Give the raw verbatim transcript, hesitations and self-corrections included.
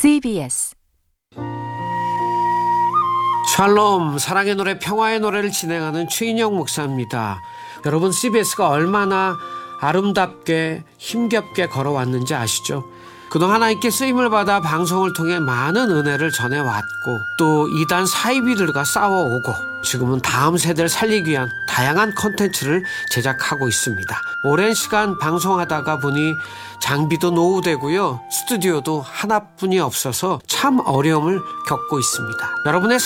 씨비에스 샬롬, 사랑의 노래, 평화의 노래를 진행하는 최인영 목사입니다. 여러분, 씨비에스가 얼마나 아름답게 힘겹게 걸어왔는지 아시죠? 그동안 하나님께 쓰임을 받아 방송을 통해 많은 은혜를 전해왔고 또 이단 사이비들과 싸워오고 지금은 다음 세대를 살리기 위한 다양한 콘텐츠를 제작하고 있습니다. 오랜 시간 방송하다가 보니 장비도 노후되고요. 스튜디오도 하나뿐이 없어서 참 어려움을 겪고 있습니다. 여러분의